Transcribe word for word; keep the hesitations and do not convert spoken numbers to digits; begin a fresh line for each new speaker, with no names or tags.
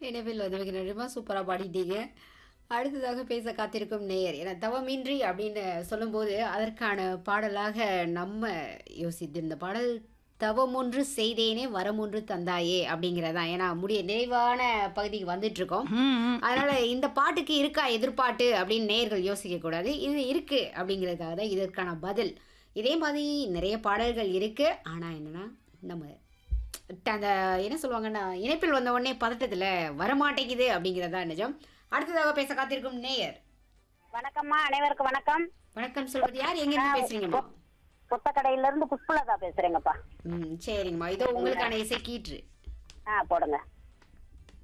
நினைவில் வந்து நிஜமா சூப்பரா பாடிட்டீங்க. அடுத்ததாக பேச காத்திருக்கும் நேயர் ஏன்னா தவமின்றி அப்படின்னு சொல்லும்போது அதற்கான பாடலாக நம்ம யோசித்து இந்த பாடல் தவமொன்று செய்தேனே வரமொன்று தந்தாயே அப்படிங்கிறதான். ஏன்னா முடிய நிறைவான பகுதிக்கு வந்துட்டு இருக்கோம்.
ம், ம்.
அதனால இந்த பாட்டுக்கு இருக்கா எதிர்பார்ட்டு அப்படின்னு நேயர்கள் யோசிக்க கூடாது. இது இருக்கு அப்படிங்கிறதுக்காக தான் இதற்கான பதில். இதே மாதிரி நிறைய பாடல்கள் இருக்கு. ஆனா என்னன்னா நம்ம ட- அந்த என்ன சொல்லுவாங்கன்னா இணைப்பில் வந்த உடனே பதட்டத்துல வரமாட்டேங்குது அப்படிங்கிறதா நிஜம். அடுத்ததாக பேச காத்திருக்கும் நேயர்
வணக்கம்மா, அனைவருக்கும் வணக்கம்.
வணக்கம் சொல்வது யார் எங்க இருந்து பேசுறீங்கம்மா?
புத்தக்கடையில இருந்து புஷ்பலதா பேசுறேங்கப்பா.
ம் சரிங்கம்மா, இதோ உங்களுக்கான இசை கீற்று.
ஆ போடுங்க.